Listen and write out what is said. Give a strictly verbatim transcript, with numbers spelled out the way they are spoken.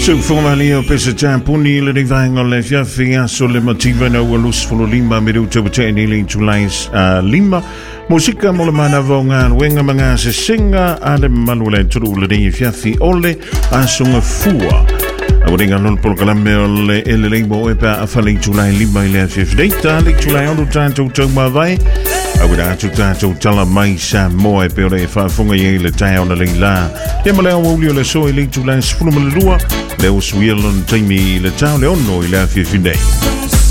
So formally o pesa tampuni le rivainga le fiafia so le motiva na walus folo lima miru te buteni le July lima musika mo le mana vonga wenga manga se singa ale malule tru le ri fiafi ole asunga fua awringa non por kalame le ele le mo e pa afali July lima le fiafde ta le July on tanto to ma vai awira tu tanto tala mai sa mo e pe le fa fonga ye le tai on le la te mo le o le so le July sfulu le lua le uswielon taimi le tau le ono i le fiafde